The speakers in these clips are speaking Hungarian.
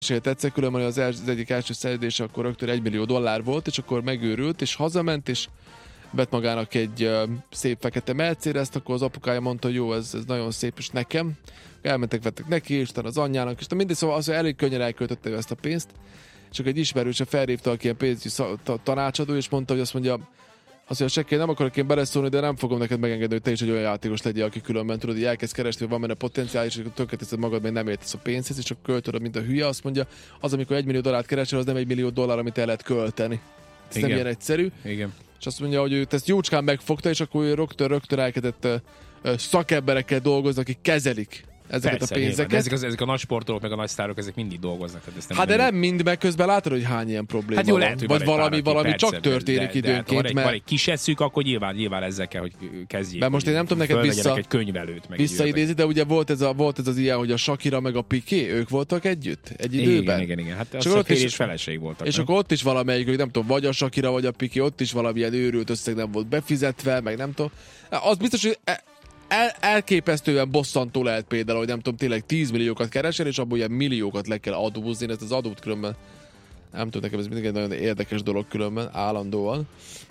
tetszett, különben az egyik első szerződése akkor rögtön $1 millió volt, és akkor megőrült, és hazament, és vett magának egy szép fekete Mercedes-t, akkor az apukája mondta, hogy jó, ez nagyon szép, és nekem. Elmentek, vettek neki, és az anyjának, és mindegy, szóval az, hogy elég könnyen elköltötte ezt a pénzt, és akkor egy ismerőse felhívta, aki ilyen pénzügyi tanácsadó, és mondta, hogy azt mondja, Sekély, nem akarok én beleszólni, de nem fogom neked megengedni, hogy te is egy olyan játékos legyél, aki különben tudod, hogy elkezd keresni, hogy van benne potenciál, és akkor tönkreteszed magad, mert nem értesz a pénzhez, és akkor költöd, mint a hülye. Azt mondja, az, amikor $1 millió keresel, az nem $1 millió, amit el lehet költeni. Ez nem ilyen egyszerű. Igen. És azt mondja, hogy őt ezt jócskán megfogta, és akkor ő rögtön elkezdett szakemberekkel dolgozni, akik kezelik ezeket persze, a pénzeket. Ezek a nagy sportolók, meg a nagy sztárok, ezek mindig dolgoznak. De nem mind, meg közben látod, hogy hány ilyen probléma hát jó, lehet, hogy vagy valami persze, csak történik időnként. Van egy kis eszük, akkor nyilván ezzel kell, hogy kezdjék. Mert most én nem tudom neked egy könyvelőt. Visszaidézni, de ugye volt ez az ilyen, hogy a Shakira meg a Piqué, ők voltak együtt? Egy időben? Igen. Hát az a férj és feleség voltak. És akkor ott is valamelyik, hogy nem tudom, vagy a Shakira, vagy a Piqué, ott is valamilyen őrült összeg nem volt befizetve, meg nem tudom. Az biztos, hogy elképesztően bosszantó lehet például, hogy nem tudom, tényleg 10 milliókat keresel, és abból ilyen milliókat le kell adózni, ezt az adót különben nem tudom, nekem ez mindig egy nagyon érdekes dolog különben, állandóan.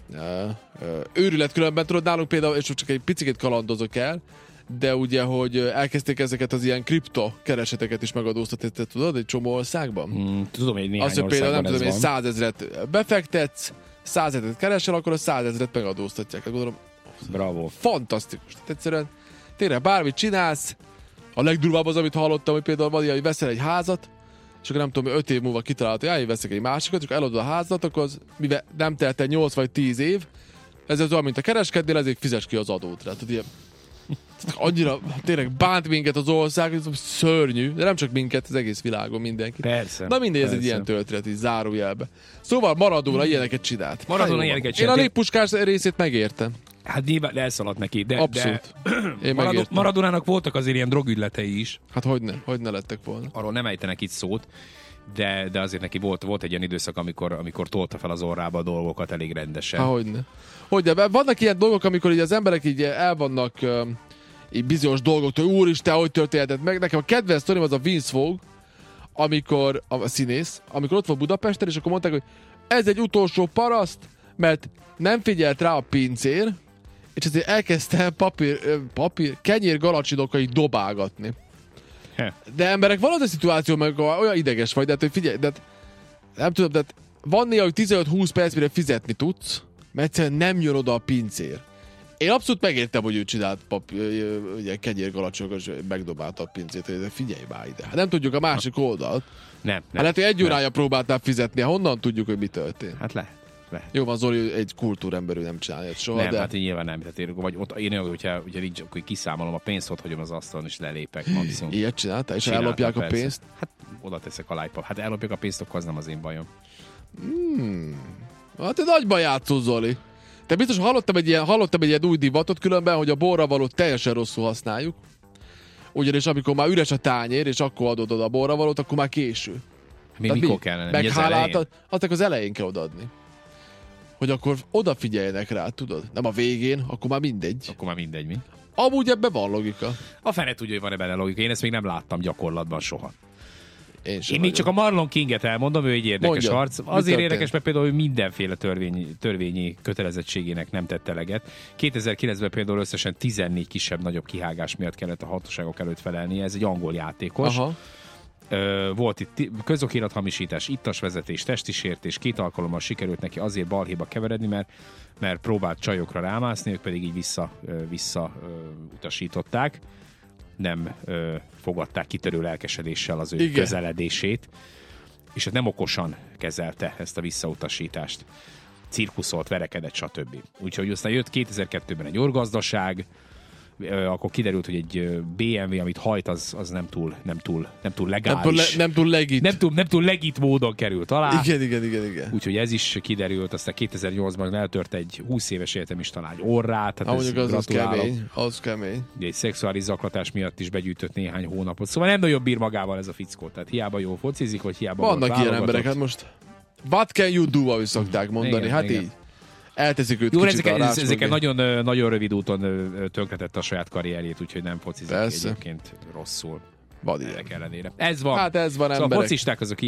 Őrület különben, tudod, nálunk például, és csak egy picit kalandozok el, de ugye, hogy elkezdték ezeket az ilyen kripto kereseteket is megadóztatni, te tudod, egy csomó országban? Tudom, hogy néhány országban például nem tudom, hogy 100 000 befektetsz, 100 000 keresel, akkor a 100 000 megadóztatják. Gondolom, bravo. Fantasztikus. Tehát egyszerűen tényleg bármit csinálsz, a legdurvább az, amit hallottam, hogy például van ilyen, hogy veszel egy házat, és akkor nem tudom, 5 év múlva kitalálod, hogy veszek egy másikat, és akkor eladod a házat, akkor az, mivel nem telt el 8 vagy 10 év, ez olyan, mint a kereskednél, ezért fizes ki az adót rá. Tehát ilyen, annyira tényleg bánt minket az ország, ez szörnyű, de nem csak minket, az egész világon mindenki. Persze. Na mindegy, ez egy ilyen történet, így zárójelbe. Szóval Maradona ilyeneket csinált. Én a légpuskás részét megértem. Hát nyilván elszaladt neki, de abszolút. Maradonának voltak azért ilyen drogügyletei is. Hát hogyne lettek volna. Arról nem ejtenek itt szót, de azért neki volt egy ilyen időszak, amikor tolta fel az orrába a dolgokat elég rendesen. Hogyne. Vannak ilyen dolgok, amikor így az emberek így el vannak így bizonyos dolgoktól, úristen, hogy történhetett meg. Nekem a kedvenc sztorim az a Vince Vaughn, amikor a színész, amikor ott volt Budapesten, és akkor mondták, hogy ez egy utolsó paraszt, mert nem figyelt rá a pincér, és ezért elkezdte kenyér galacsinokai dobálgatni. De emberek, van az a szituáció, meg olyan ideges vagy, de hát, hogy figyelj, de nem tudom, de van néha, hogy 15-20 perc, mire fizetni tudsz, mert egyszerűen nem jön oda a pincér. Én abszolút megértem, hogy ő csinált kenyér galacsinokat, és megdobálta a pincét, hogy figyelj már ide. Hát nem tudjuk a másik oldalt. Nem. Hát lehet, hogy egy órája próbáltál fizetni, honnan tudjuk, hogy mi történt? Hát lehet. Jó van, Zoli, egy kultúrember, ő nem csinálja soha, nem, de... hát nyilván nem. Tehát vagy ott, én olyan, hogyha nincs, akkor kiszámolom a pénzt, ott hagyom az asztalon, és lelépek maximum. Ilyet csináltál? És ellopják a pénzt? Hát oda teszek a lájpa. Hát ellopják a pénzt, akkor az nem az én bajom. Hát egy nagyban játszó, Zoli. De biztos hallottam egy ilyen új divatot, különben, hogy a borravalót teljesen rosszul használjuk. Ugyanis amikor már üres a tányér, és akkor adod oda a borravalót, akkor már késő. Mikor kellene? Megháláltad, az elején kell odaadni. Hogy akkor odafigyeljenek rá, tudod? Nem a végén, akkor már mindegy. Mi? Amúgy ebben van logika. A fene tudja, hogy van ebben logika. Én ezt még nem láttam gyakorlatban soha. Én még csak a Marlon Kinget elmondom, ő egy érdekes harc. Azért érdekes, mert például ő mindenféle törvényi kötelezettségének nem tett eleget. 2009-ben például összesen 14 kisebb-nagyobb kihágás miatt kellett a hatóságok előtt felelnie. Ez egy angol játékos. Aha. Volt itt közokirathamisítás, ittasvezetés, testi sértés, 2 alkalommal sikerült neki azért balhéba keveredni, mert próbált csajokra rámászni, ők pedig így visszautasították. Nem fogadták kitörő lelkesedéssel az ő közeledését, és nem okosan kezelte ezt a visszautasítást. Cirkuszolt, verekedett, stb. Úgyhogy aztán jött 2002-ben egy orgazdaság, akkor kiderült, hogy egy BMW, amit hajt, az nem túl legális. Nem túl legit. Nem túl legit módon került alá. Igen. Úgyhogy ez is kiderült, aztán 2008-ban eltört egy 20 éves egyetemista lány orrát. Hát az kemény. Egy szexuális zaklatás miatt is begyűjtött néhány hónapot. Szóval nem nagyon bír magával ez a fickó. Tehát hiába jól focizik, hogy hiába vannak ilyen emberek, hát most what can you do, ahogy szokták mondani. Igen, hát így. Elteszik őt jó, kicsit ezeken nagyon rövid úton tönkretette a saját karrierjét, úgyhogy nem focizik egyébként rosszul. Van ilyen. Ennek ellenére. Ez van. Hát ez van, szóval emberek. a focisták azok